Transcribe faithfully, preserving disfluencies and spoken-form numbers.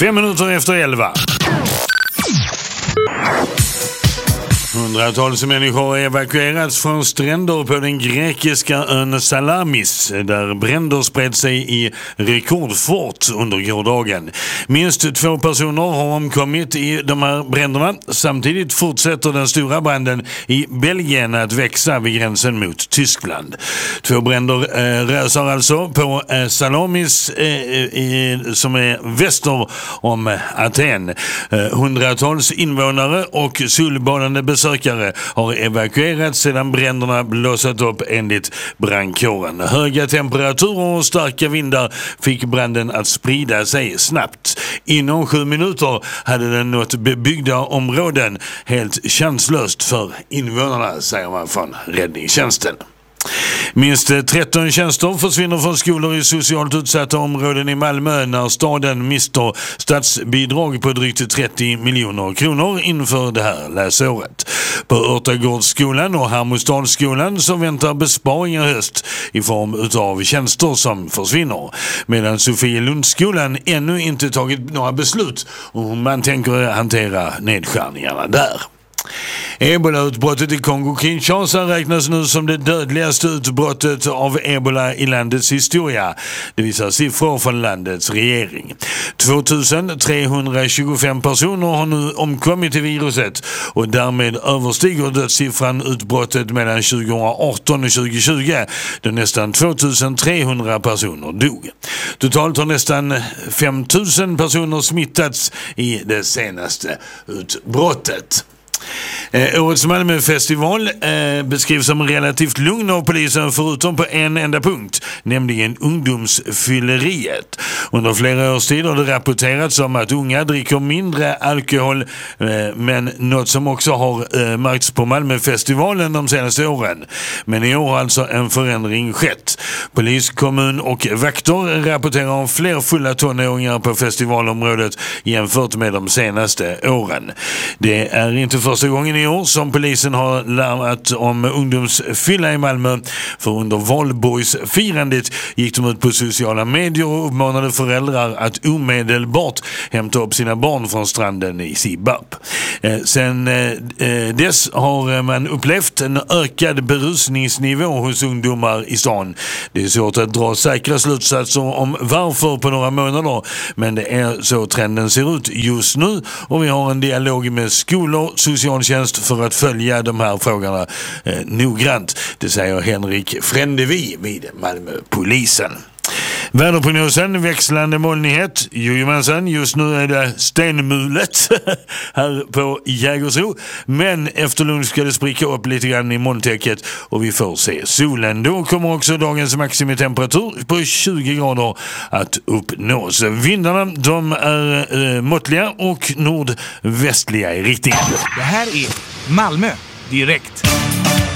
Fem minuter efter elva. Hundratals människor har evakuerats från stränder på den grekiska ön Salamis där bränder spred sig i rekordfart under gårdagen. Minst två personer har omkommit i de här bränderna. Samtidigt fortsätter den stora branden i Belgien att växa vid gränsen mot Tyskland. Två bränder eh, rösar alltså på eh, Salamis eh, i, som är väster om Aten. Eh, hundratals invånare och solbadande besökare har evakuerats sedan bränderna blåsat upp enligt brandkåren. Höga temperaturer och starka vindar fick branden att sprida sig snabbt. Inom sju minuter hade den nått bebyggda områden, helt chanslöst för invånarna, säger man från räddningstjänsten. Minst tretton tjänster försvinner från skolor i socialt utsatta områden i Malmö när staden mister statsbidrag på drygt trettio miljoner kronor inför det här läsåret. På Örtagårdsskolan och Hermostadsskolan så väntar besparingar höst i form av tjänster som försvinner. Medan Sofielundsskolan ännu inte tagit några beslut om man tänker hantera nedskärningarna där. Ebola-utbrottet i Kongo-Kinshasa räknas nu som det dödligaste utbrottet av ebola i landets historia. Det visar siffror från landets regering. tvåtusen-trehundratjugofem personer har nu omkommit i viruset och därmed överstiger dödssiffran utbrottet mellan tjugoarton och tjugotjugo då nästan tvåtusentrehundra personer dog. Totalt har nästan femtusen personer smittats i det senaste utbrottet. Eh, årets Malmöfestival eh, beskrivs som relativt lugn av polisen förutom på en enda punkt, nämligen ungdomsfylleriet. Under flera års tid har det rapporterats om att unga dricker mindre alkohol, eh, men något som också har eh, märkts på Malmöfestivalen de senaste åren. Men i år har alltså en förändring skett. Polis, kommun och vakter rapporterar om fler fulla tonåringar på festivalområdet jämfört med de senaste åren. Det är inte första gången i år som polisen har larmat om ungdomsfylla i Malmö, för under valborgsfirandet gick de ut på sociala medier och uppmanade föräldrar att omedelbart hämta upp sina barn från stranden i Sibab. Eh, sen eh, dess har man upplevt en ökad berusningsnivå hos ungdomar i stan. Det är svårt att dra säkra slutsatser om varför på några månader, men det är så trenden ser ut just nu och vi har en dialog med skolor, socialtjänst för att följa de här frågorna eh, noggrant. Det säger Henrik Frändevi vid Malmöpolisen. Väderprognosen, växlande molnighet. Jojomensan, just nu är det stenmulet här på Jägersro. Men efter lunch ska det spricka upp lite grann i molntäcket och vi får se solen. Då kommer också dagens maximitemperatur på tjugo grader att uppnås. Vindarna, de är eh, måttliga och nordvästliga i riktning. Det här är Malmö direkt.